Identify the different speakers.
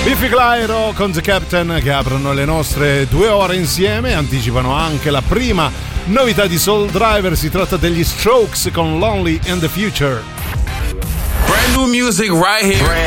Speaker 1: Biffy Clyro con The Captain che aprono le nostre 2 ore insieme, anticipano anche la prima novità di Soul Driver, si tratta degli Strokes con Lonely in the Future.
Speaker 2: Brand new music right here.